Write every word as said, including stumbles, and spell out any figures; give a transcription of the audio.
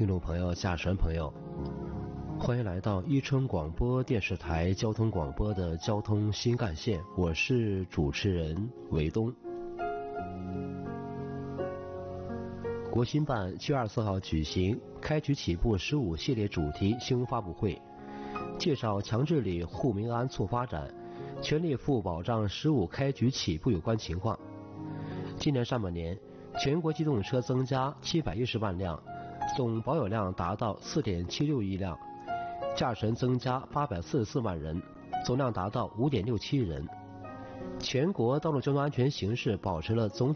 听众朋友、驾驶员朋友，欢迎来到伊春广播电视台交通广播的交通新干线，我是主持人韦东。国新办七月二十四号举行开局起步十五系列主题新闻发布会，介绍强治理护民安促发展，全力服务保障十五开局起步有关情况。今年上半年，全国机动车增加七百一十万辆，总保有量达到 四点七六亿辆，驾驶人增加八百四十四万人，总量达到 五点六七人。全国道路交通安全形势保持了总体